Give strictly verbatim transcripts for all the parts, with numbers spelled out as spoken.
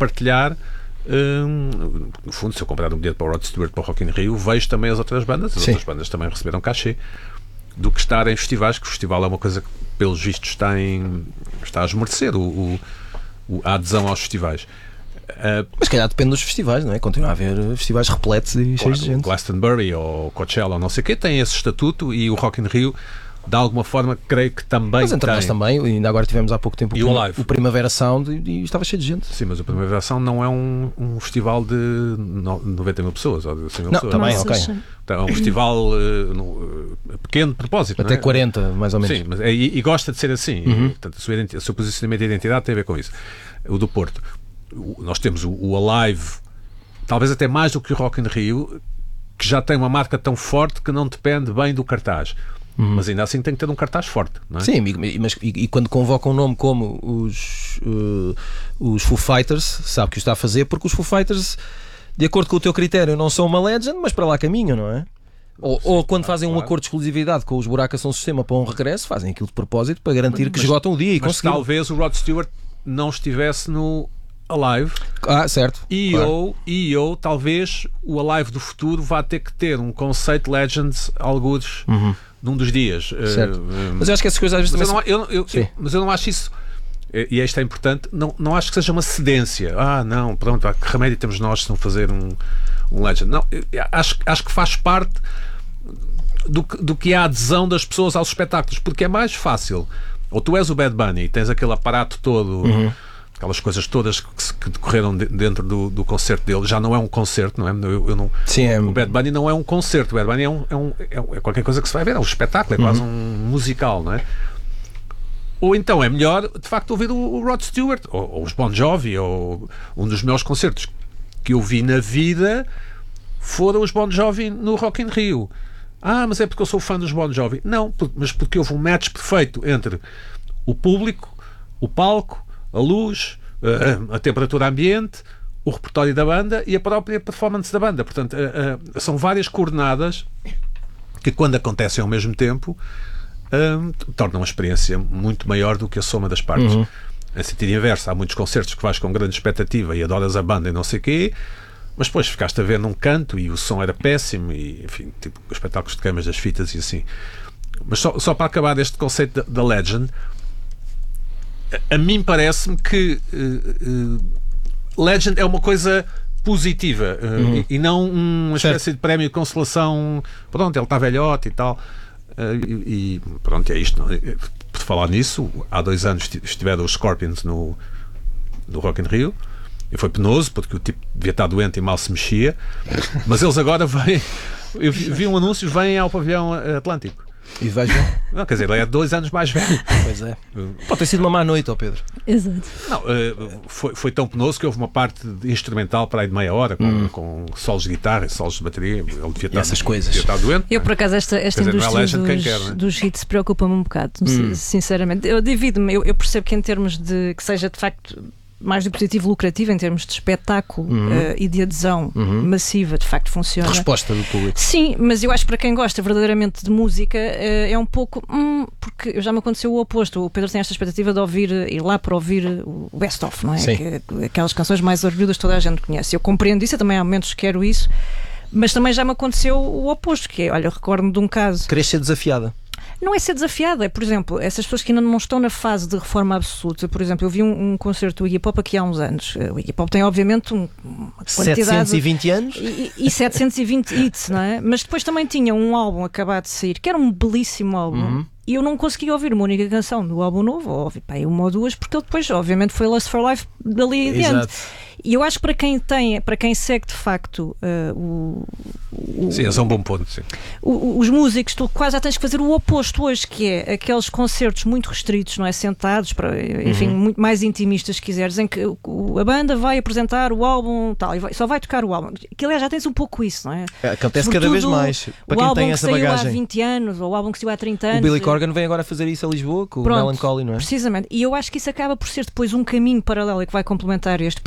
partilhar. Um, no fundo, se eu comprar um bilhete para o Rod Stewart para o Rock in Rio, vejo também as outras bandas. As Sim. outras bandas também receberam cachê, do que estar em festivais, que o festival é uma coisa que, pelos vistos, está, em, está a esmorecer o, o, o, a adesão aos festivais. Uh, Mas se calhar depende dos festivais, não é? Continua a haver festivais repletos e cheios de gente. Glastonbury ou Coachella ou não sei o quê tem esse estatuto, e o Rock in Rio, de alguma forma, creio que também Mas entre tem. nós também, ainda agora tivemos há pouco tempo e o, o, Prima, o Primavera Sound e, e estava cheio de gente. Sim, mas o Primavera Sound não é um, um festival de noventa mil pessoas ou de cem mil não, pessoas. Também, ok. Então, é um festival uh, no, uh, pequeno de propósito. Até não é? quarenta, mais ou menos. Sim, mas é, e, e gosta de ser assim. Uhum. E, portanto, o seu, o seu posicionamento de identidade tem a ver com isso. O do Porto. O, nós temos o, o Alive, talvez até mais do que o Rock in Rio, que já tem uma marca tão forte que não depende bem do cartaz. Uhum. Mas ainda assim tem que ter um cartaz forte, não é? Sim, mas e, e quando convoca um nome como os, uh, os Foo Fighters, sabe que o está a fazer, porque os Foo Fighters, de acordo com o teu critério, não são uma legend, mas para lá caminham, não é? Ou, Sim, ou quando fazem claro. um acordo de exclusividade com os Buracos São Sistema para um regresso, fazem aquilo de propósito para garantir mas, que esgotam o dia e mas conseguiram. Talvez o Rod Stewart não estivesse no Alive. Ah, certo. E claro. eu, e eu, talvez o Alive do futuro vá ter que ter um conceito Legends, algures, uhum. num dos dias. Certo. Uh, mas eu acho que essas coisas às vezes mas, eu não, eu, eu, eu, mas eu não acho isso, e isto é importante, não, não acho que seja uma cedência. Ah, não, pronto, que remédio temos nós se não fazer um, um Legend? Não, eu, acho, acho que faz parte do, do que é a adesão das pessoas aos espetáculos, porque é mais fácil. Ou tu és o Bad Bunny e tens aquele aparato todo, uhum. aquelas coisas todas que, que decorreram de, dentro do, do concerto dele, já não é um concerto, não é? Eu, eu não, Sim, é... O Bad Bunny não é um concerto, o Bad Bunny é, um, é, um, é qualquer coisa que se vai ver, é um espetáculo, é quase uhum. um musical, não é? Ou então é melhor, de facto, ouvir o, o Rod Stewart, ou, ou os Bon Jovi, ou um dos melhores concertos que eu vi na vida foram os Bon Jovi no Rock in Rio. Ah, mas é porque eu sou fã dos Bon Jovi. Não, mas porque houve um match perfeito entre o público, o palco, a luz, a, a temperatura ambiente, o repertório da banda e a própria performance da banda. Portanto, a, a, são várias coordenadas que, quando acontecem ao mesmo tempo, um, tornam a experiência muito maior do que a soma das partes. Uhum. Em sentido inverso, há muitos concertos que vais com grande expectativa e adoras a banda e não sei o quê, mas depois ficaste a ver num canto e o som era péssimo e, enfim, tipo, espetáculos de queimas das fitas e assim. Mas só, só para acabar este conceito da Legend, a, a mim parece-me que uh, uh, Legend é uma coisa positiva uh, uhum. e, e não uma espécie certo. de prémio de consolação. Pronto, ele está velhote e tal. Uh, e, e pronto, é isto. Não? Por falar nisso, há dois anos estiveram os Scorpions no, no Rock in Rio. E foi penoso, porque o tipo devia estar doente e mal se mexia. Mas eles agora vêm. Eu vi, vi um anúncio, vêm ao pavilhão Atlântico. E vais ver? Não, quer dizer, ele é dois anos mais velho. Pois é. Pode ter sido uma má noite, ó Pedro. Exato. Não, foi, foi tão penoso que houve uma parte de instrumental para aí de meia hora, com, hum. com solos de guitarra, solos de bateria. Ele devia estar, essas coisas. Devia estar doente. Eu, por acaso, esta, esta dizer, indústria dos, quer, né? dos hits preocupa-me um bocado, hum. sinceramente. Eu divido-me. Eu, eu percebo que, em termos de que seja de facto mais do positivo lucrativo, em termos de espetáculo uhum. uh, e de adesão uhum. massiva, de facto funciona. Resposta do público. Sim, mas eu acho que para quem gosta verdadeiramente de música uh, é um pouco hum, porque já me aconteceu o oposto. O Pedro tem esta expectativa de ouvir, ir lá para ouvir o best-of, não é? Sim. Que, aquelas canções mais orgulhosas que toda a gente conhece. Eu compreendo isso, eu também há momentos que quero isso, mas também já me aconteceu o oposto, que é, olha, eu recordo-me de um caso. Queres ser desafiada? Não é ser desafiada, é, por exemplo, essas pessoas que ainda não estão na fase de reforma absoluta. Por exemplo, eu vi um, um concerto do Iggy Pop aqui há uns anos. O Iggy Pop tem, obviamente, um, uma quantidade... setecentos e vinte anos? E, e setecentos e vinte hits, não é? Mas depois também tinha um álbum acabado de sair, que era um belíssimo álbum. Uhum. E eu não consegui ouvir uma única canção do álbum novo, ou ouvi pá, uma ou duas, porque ele depois, obviamente, foi Lust for Life dali adiante. E eu acho que para quem tem, para quem segue de facto uh, o, o. Sim, esse é um bom ponto. Sim. O, os músicos, tu quase já tens que fazer o oposto hoje, que é aqueles concertos muito restritos, não é? Sentados, para, enfim, uhum. muito mais intimistas, se quiseres, em que o, a banda vai apresentar o álbum tal, e vai, só vai tocar o álbum. Que aliás já tens um pouco isso, não é? Acontece cada vez mais. Para quem tem essa bagagem. O álbum que saiu há vinte anos, ou o álbum que saiu há trinta anos. O Billy Corgan vem agora fazer isso a Lisboa, com o Melancholy, não é? Precisamente. E eu acho que isso acaba por ser depois um caminho paralelo que vai complementar este, porque na verdade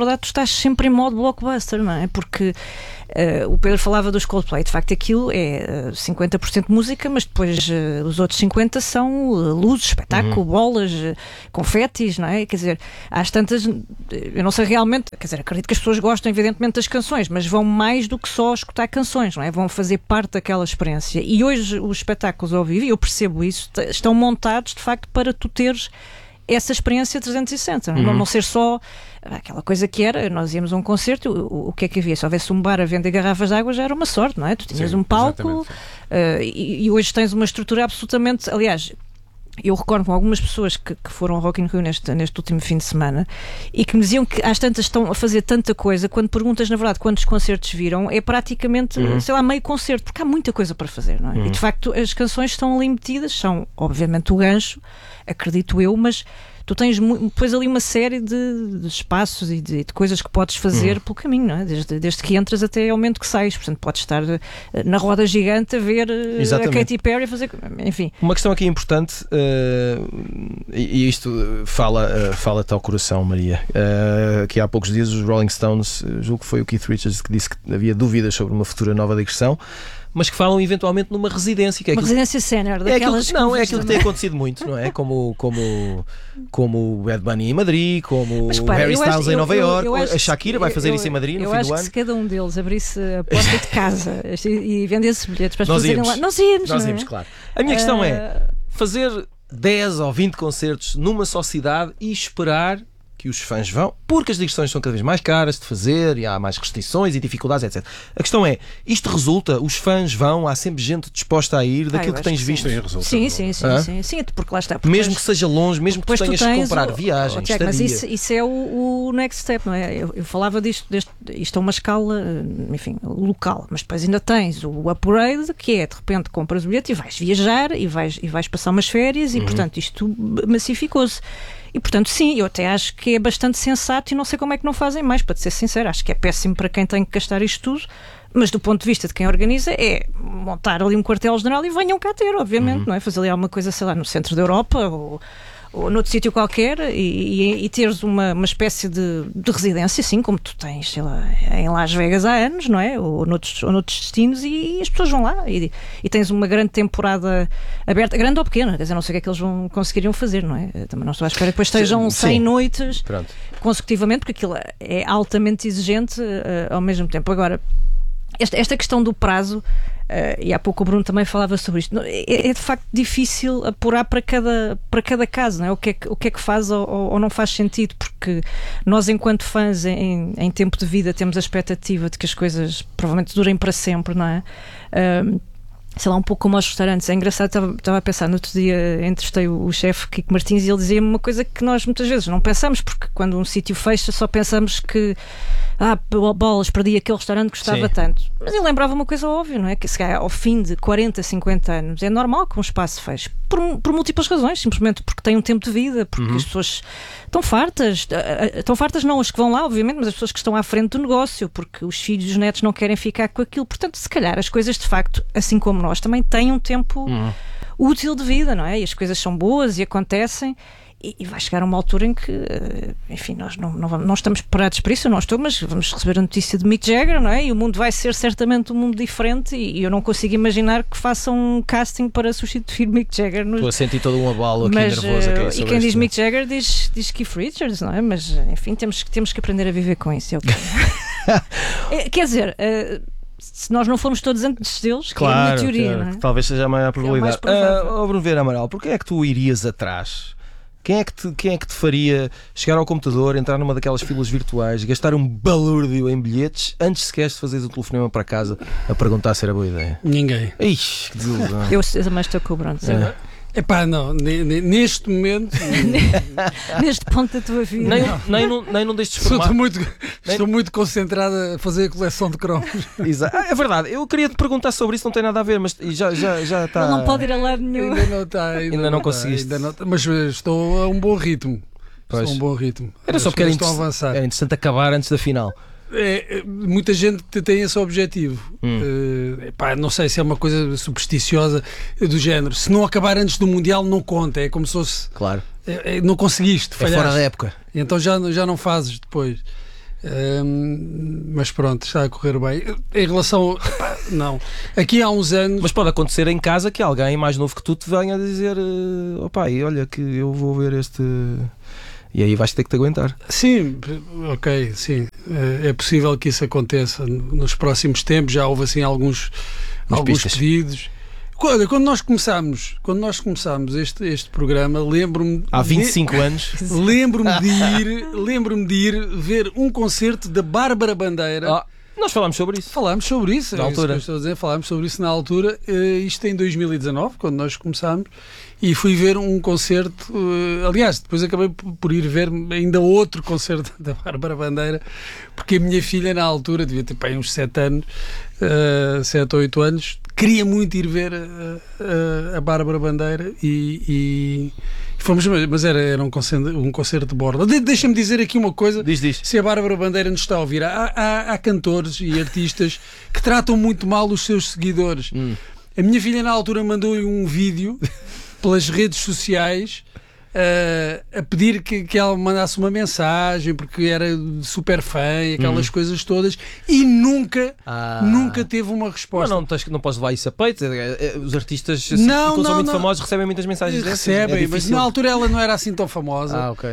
verdade tu estás sempre em modo blockbuster, não é? Porque uh, o Pedro falava dos Coldplay, de facto aquilo é uh, cinquenta por cento música, mas depois uh, os outros cinquenta por cento são uh, luzes, espetáculo, uhum. bolas, uh, confetis, não é? Quer dizer, às tantas, eu não sei realmente, quer dizer, acredito que as pessoas gostam evidentemente das canções, mas vão mais do que só escutar canções, não é? Vão fazer parte daquela experiência. E hoje os espetáculos ao vivo, e eu percebo isso, estão montados de facto para tu teres essa experiência trezentos e sessenta, uhum. não, não ser só aquela coisa que era, nós íamos a um concerto, o, o que é que havia? Se houvesse um bar a vender garrafas de água já era uma sorte, não é? Tu tinhas Sim, um palco uh, e, e hoje tens uma estrutura absolutamente, aliás, eu recordo com algumas pessoas que, que foram ao Rock in Rio neste, neste último fim de semana e que me diziam que às tantas estão a fazer tanta coisa, quando perguntas na verdade quantos concertos viram, é praticamente, uhum. sei lá, meio concerto, porque há muita coisa para fazer, não é? Uhum. E de facto as canções estão ali metidas, são obviamente o gancho, acredito eu, mas tu tens depois ali uma série de, de espaços e de, de coisas que podes fazer uhum. pelo caminho, não é? Desde, desde que entras até ao momento que sais. Portanto, podes estar na roda gigante a ver Exatamente. a Katy Perry a fazer... Enfim. Uma questão aqui importante, uh, e isto fala, uh, fala-te ao coração, Maria, uh, que há poucos dias os Rolling Stones, julgo que foi o Keith Richards que disse que havia dúvidas sobre uma futura nova digressão, mas que falam eventualmente numa residência. Que é uma aquilo, residência sénior, é daquelas aquilo, Não, é aquilo que tem acontecido muito, não é? Como, como, como o Bad Bunny em Madrid, como mas, para, o Harry Styles acho, em Nova Iorque, a Shakira vai fazer eu, isso em Madrid no eu fim acho do que ano. Se cada um deles abrisse a porta de casa e, e vendesse bilhetes para as nós pessoas irem lá, nós íamos, nós não íamos, é? claro. A minha questão uh... é fazer dez ou vinte concertos numa só cidade e esperar que os fãs vão, porque as digressões são cada vez mais caras de fazer e há mais restrições e dificuldades, etcétera. A questão é, isto resulta, os fãs vão, há sempre gente disposta a ir, daquilo ah, que tens que visto. Sim, resulta, sim, sim, sim, ah? sim, sim, porque lá está. Porque mesmo depois, que seja longe, mesmo que tu tenhas que comprar o, viagens, o, Tiago, mas isso, isso é o, o next step, não é? Eu, eu falava disto, deste, isto é uma escala, enfim, local, mas depois ainda tens o upgrade, que é, de repente, compras o bilhete e vais viajar e vais, e vais passar umas férias e, uhum. portanto, isto massificou-se. E, portanto, sim, eu até acho que é bastante sensato e não sei como é que não fazem mais, para te ser sincero. Acho que é péssimo para quem tem que gastar isto tudo, mas do ponto de vista de quem organiza é montar ali um quartel-general e venham cá ter, obviamente, uhum. não é? Fazer ali alguma coisa, sei lá, no centro da Europa ou, ou noutro sítio qualquer e, e, e teres uma, uma espécie de, de residência, assim como tu tens, sei lá, em Las Vegas há anos, não é? Ou noutros, ou noutros destinos e, e as pessoas vão lá e, e tens uma grande temporada aberta, grande ou pequena, quer dizer, não sei o que é que eles vão conseguiriam fazer, não é? Também não estou à espera que depois estejam cem noites Pronto. consecutivamente, porque aquilo é altamente exigente uh, ao mesmo tempo. Agora, esta, esta questão do prazo, Uh, e há pouco o Bruno também falava sobre isto, é, é de facto difícil apurar para cada, para cada caso, não é? O que é que, o que, é que faz ou, ou não faz sentido, porque nós enquanto fãs em, em tempo de vida temos a expectativa de que as coisas provavelmente durem para sempre, não é? Uh, sei lá, um pouco como aos restaurantes. É engraçado, estava, estava a pensar, no outro dia entrevistei o, o chefe Kiko Martins e ele dizia-me uma coisa que nós muitas vezes não pensamos, porque quando um sítio fecha só pensamos que ah, bolas, perdi aquele restaurante que gostava Sim. tanto. Mas ele lembrava uma coisa óbvia, não é? Que se calhar ao fim de quarenta, cinquenta anos é normal que um espaço feche. Por, por múltiplas razões, simplesmente porque tem um tempo de vida, porque uhum. as pessoas estão fartas, estão fartas não as que vão lá, obviamente, mas as pessoas que estão à frente do negócio, porque os filhos e os netos não querem ficar com aquilo. Portanto, se calhar as coisas de facto, assim como nós, também têm um tempo uhum. útil de vida, não é? E as coisas são boas e acontecem. E vai chegar a uma altura em que, enfim, nós não, não, vamos, não estamos preparados para isso, eu não estou, mas vamos receber a notícia de Mick Jagger, não é? E o mundo vai ser certamente um mundo diferente e eu não consigo imaginar que façam um casting para substituir Mick Jagger. No... Estou a sentir todo um abalo aqui mas, nervoso. Aqui e quem isto, diz Mick Jagger diz, diz Keith Richards, não é? Mas, enfim, temos, temos que aprender a viver com isso. É o que... é, quer dizer... Uh, se nós não formos todos antes deles, claro, que é a minha teoria, claro, não é? Talvez seja a maior probabilidade. É uh, oh, Bruno Vieira Amaral, porquê é que tu irias atrás? Quem é, que te, quem é que te faria chegar ao computador, entrar numa daquelas filas virtuais, gastar um balúrdio em bilhetes antes sequer de fazeres o telefonema para casa a perguntar se era boa ideia? Ninguém. Ixi, que desilusão. Eu também estou com o Bruno. É. Epá, não, neste momento neste ponto da tua vida nem, nem, num, nem num destes formatos. Estou muito, estou muito concentrado a fazer a coleção de cromos. Exato. Ah, é verdade, eu queria te perguntar sobre isso, não tem nada a ver, mas já, já, já está. Não pode ir a lado nenhum. Ainda não está, ainda, ainda não, não conseguiste. Ainda não, mas estou a um bom ritmo. Pois. Estou a um bom ritmo. Era só porque era, estou a avançar. Era interessante acabar antes da final. É, muita gente tem esse objetivo. Hum. Uh, epá, não sei se é uma coisa supersticiosa do género. Se não acabar antes do Mundial, não conta. É como se fosse. Claro. É, é, não conseguiste, falhaste. É fora da época. Então já, já não fazes depois. Um, mas pronto, está a correr bem. Em relação. Pá, não. Aqui há uns anos. Mas pode acontecer em casa que alguém mais novo que tu te venha a dizer: ó pai, olha, que eu vou ver este. E aí vais ter que te aguentar. Sim, ok, sim. É possível que isso aconteça nos próximos tempos. Já houve assim alguns, alguns pedidos. Olha, quando nós começámos, quando nós começámos este, este programa, lembro-me... Há vinte e cinco de, anos. Lembro-me de ir, lembro-me de ir ver um concerto da Bárbara Bandeira. Ah, nós falámos sobre isso. Falámos sobre isso. Na é altura. Isso que eu estou a dizer, falámos sobre isso na altura. Uh, isto em dois mil e dezanove, quando nós começámos. E fui ver um concerto... Uh, aliás, depois acabei por ir ver ainda outro concerto da Bárbara Bandeira, porque a minha filha, na altura, devia ter pá, uns sete anos, uh, sete ou oito anos, queria muito ir ver a, a, a Bárbara Bandeira e, e fomos, mas era, era um, concerto, um concerto de borda. De, deixa-me dizer aqui uma coisa, diz, diz. Se a Bárbara Bandeira nos está a ouvir, há, há, há cantores e artistas que tratam muito mal os seus seguidores. Hum. A minha filha na altura mandou-lhe um vídeo pelas redes sociais Uh, a pedir que, que ela mandasse uma mensagem porque era super fã e aquelas uhum. coisas todas, e nunca ah. nunca teve uma resposta. Mas não, tens, não podes levar isso a peito. Os artistas não, que não, são muito não. famosos recebem muitas mensagens dessas. Recebem, é mas na altura ela não era assim tão famosa. Ah, ok. Uh,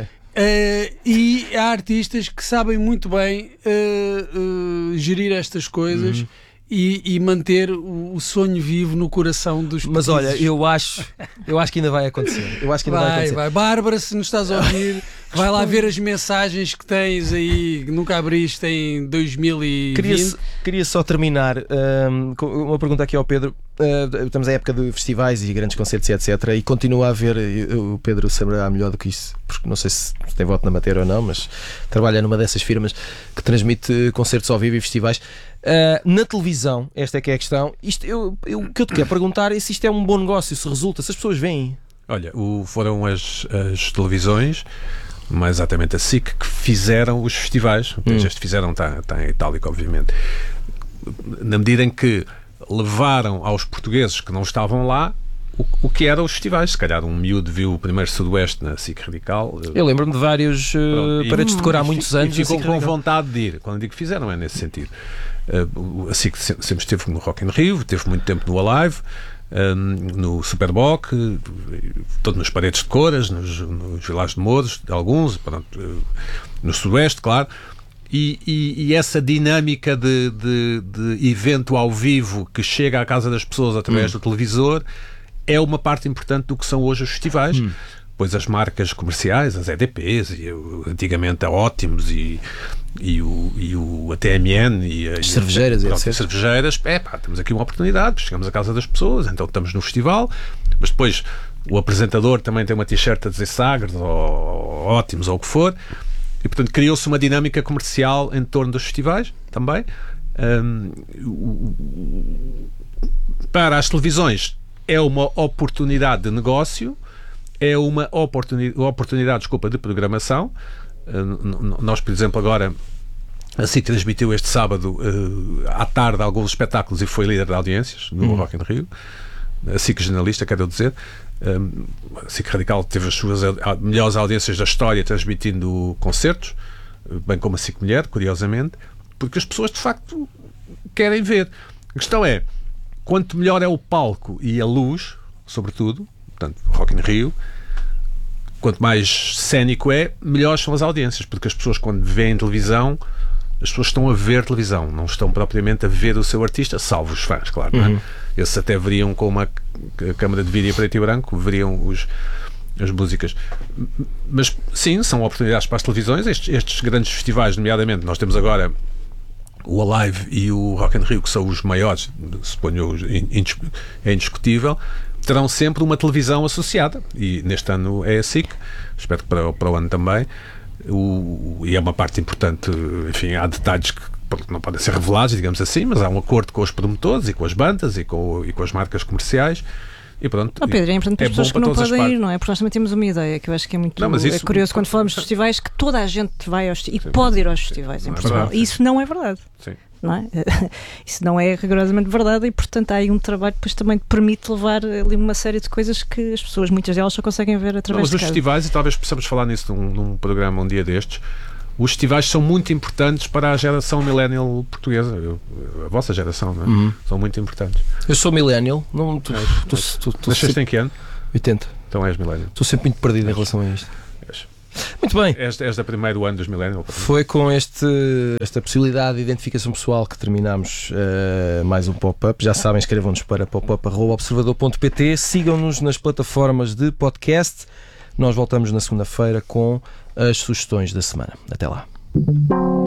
e há artistas que sabem muito bem uh, uh, gerir estas coisas. Uhum. E, e manter o, o sonho vivo no coração dos Mas petizes. Olha, eu acho, eu acho que ainda vai acontecer. Eu acho que ainda vai, vai acontecer. Vai. Bárbara, se nos estás a ouvir, vai lá ver as mensagens que tens aí, que nunca abriste em dois mil e vinte. Queria, queria só terminar um, com uma pergunta aqui ao Pedro. Uh, estamos à época de festivais e grandes concertos, etcétera. E continua a haver, o Pedro saberá melhor do que isso, porque não sei se tem voto na matéria ou não, mas trabalha numa dessas firmas que transmite concertos ao vivo e festivais. Uh, na televisão, esta é que é a questão. Isto, eu, eu, o que eu te quero perguntar é se isto é um bom negócio, se resulta, se as pessoas veem. Olha, o, foram as, as televisões, mais exatamente a S I C, que fizeram os festivais. Hum. Este fizeram, está, está em itálico, obviamente. Na medida em que levaram aos portugueses que não estavam lá o, o que eram os festivais. Se calhar um miúdo viu o primeiro Sudoeste na S I C Radical. Eu lembro-me de vários uh, paredes de cor há muitos anos. E ficou com vontade de ir. Quando digo fizeram, é nesse sentido. Uh, a S I C sempre esteve no Rock in Rio, teve muito tempo no Alive, um, no Superboc, todo nas paredes de coras, nos, nos Vilares de Mouros, de alguns, pronto, uh, no Sudoeste, claro. E, e, e essa dinâmica de, de, de evento ao vivo que chega à casa das pessoas através hum. do televisor é uma parte importante do que são hoje os festivais. Hum. Pois as marcas comerciais, as E D Ps, e, antigamente a Ótimos e, e, o, e o a T M N e as cervejeiras, e as cervejeiras, é pá, temos aqui uma oportunidade, chegamos à casa das pessoas, então estamos no festival, mas depois o apresentador também tem uma t-shirt a dizer Sagres ou, ou Ótimos ou o que for, e portanto criou-se uma dinâmica comercial em torno dos festivais também. Um, para as televisões é uma oportunidade de negócio, é uma oportunidade, oportunidade desculpa, de programação. Uh, nós, por exemplo, agora a S I C transmitiu este sábado uh, à tarde alguns espetáculos e foi líder de audiências no hum. Rock in Rio. A S I C jornalista, quero dizer. Um, a S I C Radical teve as suas melhores audiências da história transmitindo concertos, bem como a S I C Mulher, curiosamente, porque as pessoas de facto querem ver. A questão é, quanto melhor é o palco e a luz, sobretudo, portanto, Rock in Rio, quanto mais cénico é, melhores são as audiências, porque as pessoas, quando veem televisão, as pessoas estão a ver televisão, não estão propriamente a ver o seu artista, salvo os fãs, claro, uhum. não é? Esses até veriam com uma câmara de vídeo preto e branco, veriam os, as músicas. Mas sim, são oportunidades para as televisões. Estes, estes grandes festivais, nomeadamente, nós temos agora o Alive e o Rock in Rio, que são os maiores, suponho, é indiscutível, terão sempre uma televisão associada, e neste ano é a S I C, espero que para, para o ano também. O, e é uma parte importante, enfim, há detalhes que não podem ser revelados, digamos assim, mas há um acordo com os promotores e com as bandas e com, e com as marcas comerciais. E pronto, oh, Pedro, é importante para é as pessoas que não podem partes. ir, não é? Porque nós também temos uma ideia que eu acho que é muito não, isso, é curioso quando falamos de festivais, que toda a gente vai aos e sim, pode ir aos festivais sim, em Portugal. É verdade, e isso não é verdade. Sim. Não é? Isso não é rigorosamente verdade e, portanto, há aí um trabalho que depois também permite levar ali uma série de coisas que as pessoas, muitas delas, só conseguem ver através não, mas de os casa. festivais, e talvez possamos falar nisso num, num programa um dia destes, os festivais são muito importantes para a geração millennial portuguesa. Eu, a vossa geração, não é? Uhum. São muito importantes. Eu sou millennial. Não, tu, é, tu, tu, tu, Nasceste sempre... em que ano? oitenta. Então és millennial. Estou sempre muito perdido em relação a isto. És. Muito bem. És, és da primeiro ano dos millennial. Foi com este, esta possibilidade de identificação pessoal que terminamos uh, mais um pop-up. Já sabem, escrevam-nos para pop-up arroba observador ponto pt. Sigam-nos nas plataformas de podcast. Nós voltamos na segunda-feira com as sugestões da semana. Até lá.